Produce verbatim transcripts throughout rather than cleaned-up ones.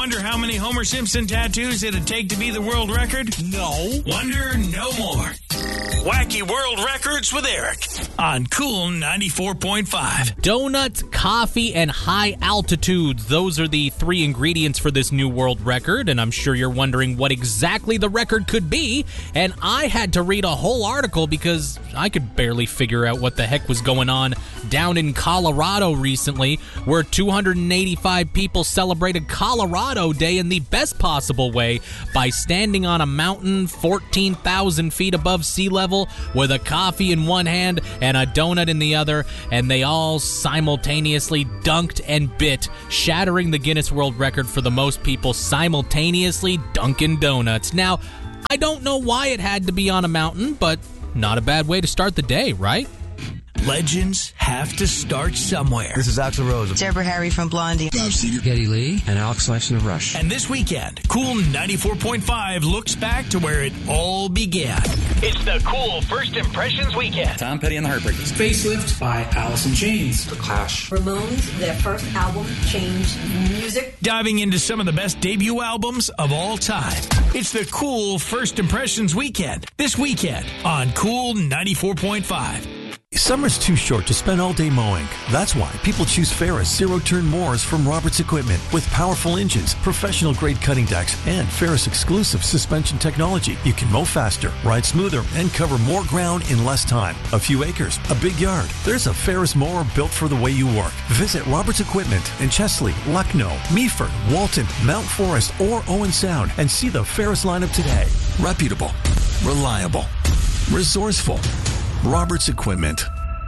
Wonder how many Homer Simpson tattoos it'd take to be the world record? No. Wonder no more. Wacky World Records with Eric on Cool ninety-four point five. Donuts, coffee, and high altitudes. Those are the three ingredients for this new world record, and I'm sure you're wondering what exactly the record could be. And I had to read a whole article because I could barely figure out what the heck was going on down in Colorado recently, where two hundred eighty-five people celebrated Colorado Day in the best possible way by standing on a mountain fourteen thousand feet above sea level with a coffee in one hand and a donut in the other, and they all simultaneously dunked and bit, shattering the Guinness World Record for the most people simultaneously dunking donuts. Now, I don't know why it had to be on a mountain, but not a bad way to start the day, right? Legends have to start somewhere. This is Axl Rose. Deborah Harry from Blondie. Bob Seger. Geddy Lee. And Alex Lifeson of Rush. And this weekend, Cool ninety-four point five looks back to where it all began. It's the Cool First Impressions Weekend. Tom Petty and the Heartbreakers. Facelift by Alice in Chains. The Clash. Ramones, their first album, changed music. Diving into some of the best debut albums of all time. It's the Cool First Impressions Weekend. This weekend on Cool ninety-four point five. Summer's too short to spend all day mowing. That's why people choose Ferris zero-turn mowers from Roberts Equipment. With powerful engines, professional-grade cutting decks, and Ferris exclusive suspension technology, you can mow faster, ride smoother, and cover more ground in less time. A few acres, a big yard. There's a Ferris mower built for the way you work. Visit Roberts Equipment in Chesley, Lucknow, Meaford, Walton, Mount Forest, or Owen Sound, and see the Ferris lineup today. Reputable, reliable, resourceful. Roberts Equipment.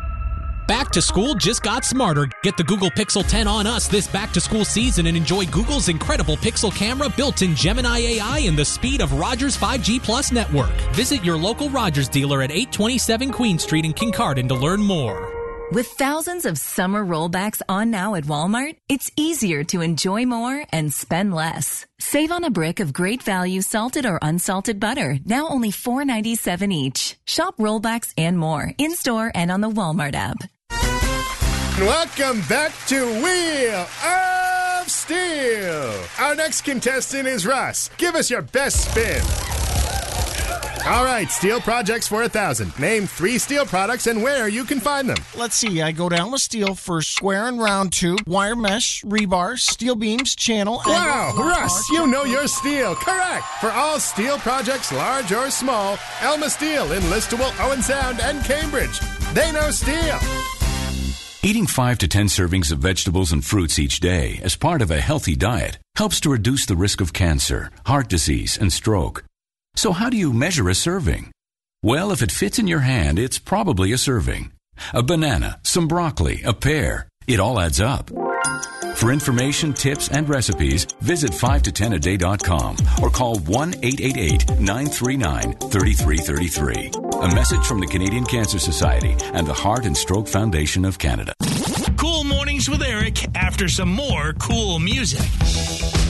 Back to school just got smarter. Get the Google Pixel ten on us this back-to-school season and enjoy Google's incredible Pixel camera, built-in Gemini A I, and the speed of Rogers five G Plus network. Visit your local Rogers dealer at eight twenty-seven Queen Street in Kincardine to learn more. With thousands of summer rollbacks on now at Walmart, it's easier to enjoy more and spend less. Save on a brick of great value salted or unsalted butter, now only four ninety-seven each. Shop rollbacks and more, in-store and on the Walmart app. Welcome back to Wheel of Steel. Our next contestant is Russ. Give us your best spin. All right, steel projects for a thousand. Name three steel products and where you can find them. Let's see. I go down with steel for square and round tube, wire mesh, rebar, steel beams, channel. Wow, Russ, you know your steel. Correct. For all steel projects, large or small, Elma Steel in Listowel, Owen Sound, and Cambridge. They know steel. Eating five to ten servings of vegetables and fruits each day as part of a healthy diet helps to reduce the risk of cancer, heart disease, and stroke. So how do you measure a serving? Well, if it fits in your hand, it's probably a serving. A banana, some broccoli, a pear. It all adds up. For information, tips, and recipes, visit five to ten a day dot com or call one eight eight eight, nine three nine, three three three three. A message from the Canadian Cancer Society and the Heart and Stroke Foundation of Canada. Cool Mornings with Eric after some more cool music.